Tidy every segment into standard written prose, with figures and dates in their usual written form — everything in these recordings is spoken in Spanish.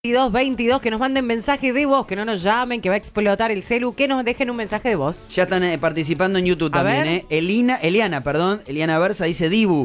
2222, que nos manden mensaje de voz, que no nos llamen, que va a explotar el celu, que nos dejen un mensaje de voz. Ya están participando en YouTube también, Eliana Versa dice Dibu,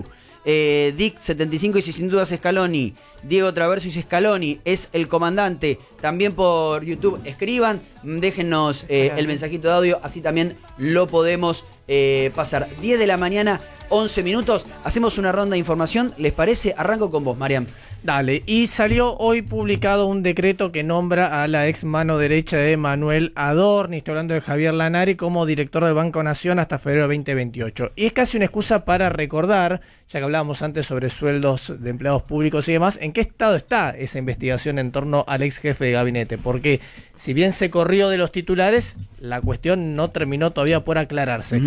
Dick 75 dice sin dudas Scaloni, Diego Traverso dice Scaloni, es el comandante. También por YouTube escriban, déjennos el mensajito de audio, así también lo podemos pasar. 10 de la mañana, 11 minutos, hacemos una ronda de información, ¿les parece? Arranco con vos, Mariam. Dale, y salió hoy publicado un decreto que nombra a la ex mano derecha de Manuel Adorni, estoy hablando de Javier Lanari, como director del Banco Nación hasta febrero de 2028. Y es casi una excusa para recordar, ya que hablábamos antes sobre sueldos de empleados públicos y demás, en qué estado está esa investigación en torno al ex jefe de gabinete, porque si bien se corrió de los titulares, la cuestión no terminó todavía por aclararse.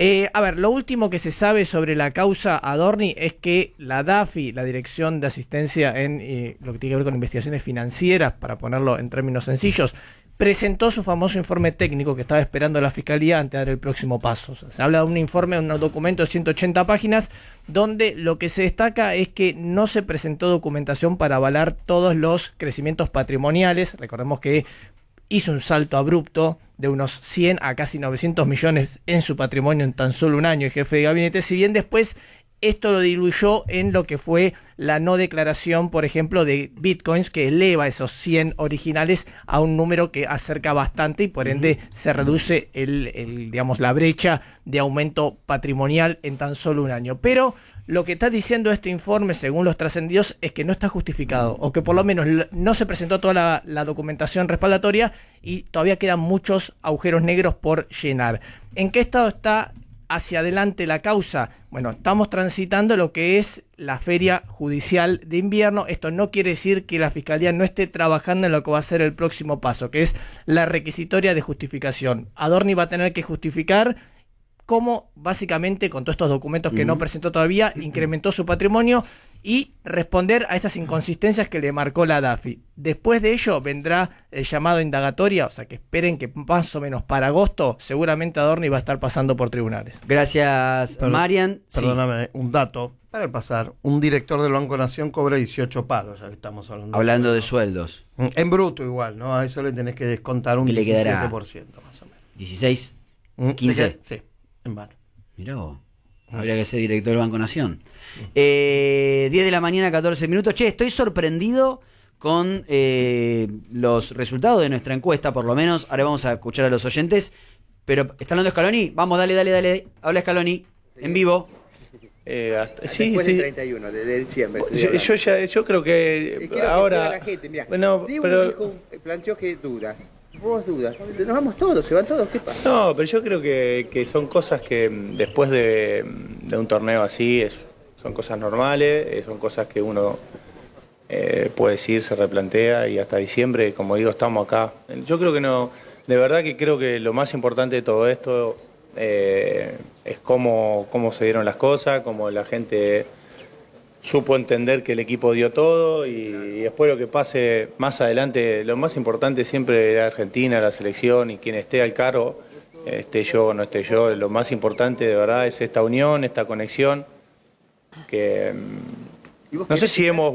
A ver, lo último que se sabe sobre la causa Adorni es que la DAFI, la Dirección de Asistencia en lo que tiene que ver con investigaciones financieras, para ponerlo en términos sencillos, presentó su famoso informe técnico que estaba esperando la Fiscalía antes de dar el próximo paso. O sea, se habla de un informe, un documento de 180 páginas, donde lo que se destaca es que no se presentó documentación para avalar todos los crecimientos patrimoniales. Recordemos que hizo un salto abrupto de unos 100 a casi 900 millones en su patrimonio en tan solo un año el jefe de gabinete, si bien después esto lo diluyó en lo que fue la no declaración, por ejemplo, de bitcoins, que eleva esos 100 originales a un número que acerca bastante y por ende se reduce digamos, la brecha de aumento patrimonial en tan solo un año. Pero lo que está diciendo este informe, según los trascendidos, es que no está justificado, o que por lo menos no se presentó toda la documentación respaldatoria y todavía quedan muchos agujeros negros por llenar. ¿En qué estado está hacia adelante la causa? Bueno, estamos transitando lo que es la feria judicial de invierno. Esto no quiere decir que la Fiscalía no esté trabajando en lo que va a ser el próximo paso, que es la requisitoria de justificación. Adorni va a tener que justificar cómo, básicamente, con todos estos documentos que no presentó todavía, incrementó su patrimonio y responder a estas inconsistencias que le marcó la DAFI. Después de ello vendrá el llamado a indagatoria, o sea que esperen que más o menos para agosto seguramente Adorni va a estar pasando por tribunales. Gracias, Marian. Perdóname, un dato para pasar. Un director del Banco Nación cobra 18 palos, ya que estamos hablando de sueldos. En bruto igual, ¿no? A eso le tenés que descontar un 17% más o menos. 16, 15. Sí, en vano. Mirá vos. Habría que ser director del Banco Nación. 10 de la mañana, 14 minutos. Che, estoy sorprendido con los resultados de nuestra encuesta, por lo menos. Ahora vamos a escuchar a los oyentes. Pero, ¿está hablando Scaloni? Vamos, dale. Habla Scaloni, en vivo. Sí, después sí. del 31 de diciembre. Yo creo que ahora... La gente, mirá, bueno, pero... planteó que dudas. Vos dudas. Nos vamos todos, se van todos. ¿Qué pasa? No, pero yo creo que son cosas que después de un torneo así son cosas normales, son cosas que uno puede decir, se replantea y hasta diciembre, como digo, estamos acá. Yo creo que no, de verdad que creo que lo más importante de todo esto es cómo se dieron las cosas, cómo la gente supo entender que el equipo dio todo y después lo que pase más adelante, lo más importante siempre es Argentina, la selección y quien esté al cargo, esté yo o no esté yo, lo más importante de verdad es esta unión, esta conexión, que no sé si hemos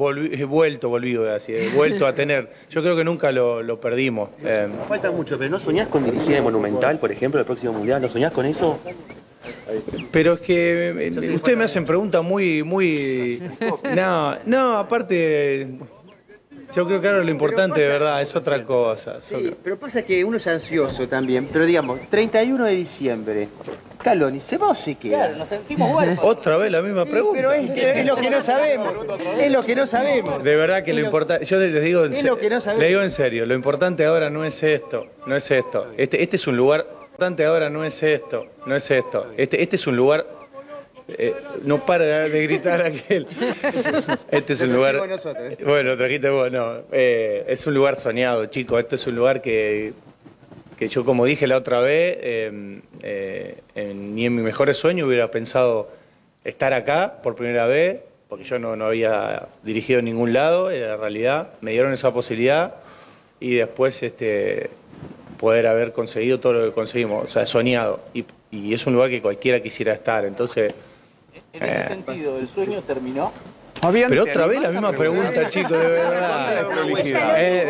vuelto a tener, yo creo que nunca lo perdimos. Falta mucho, pero ¿no soñás con dirigir el Monumental, por ejemplo, el próximo Mundial? ¿No soñás con eso? Pero es que ustedes me hacen preguntas muy... No, aparte... Yo creo que ahora lo importante de verdad es otra cosa. Sí, pero pasa que uno es ansioso también. Pero digamos, 31 de diciembre, Scaloni, ¿se va o se queda? Claro, nos sentimos huérfanos. Otra vez la misma pregunta. Pero es lo que no sabemos. Es lo que no sabemos. De verdad que lo importante... Yo les digo en serio. Le digo en serio, lo importante ahora no es esto. Este es un lugar... Lo importante ahora no es esto. Este es un lugar... no para de gritar aquel. Este es un lugar... Bueno, trajiste vos, no. Es un lugar soñado, chicos. Este es un lugar que yo, como dije la otra vez, ni en mis mejores sueños hubiera pensado estar acá por primera vez, porque yo no había dirigido en ningún lado, en la realidad. Me dieron esa posibilidad y después poder haber conseguido todo lo que conseguimos, o sea, soñado. Y es un lugar que cualquiera quisiera estar, entonces... En ese sentido, ¿el sueño terminó? Pero otra vez la misma pregunta, chicos, de verdad.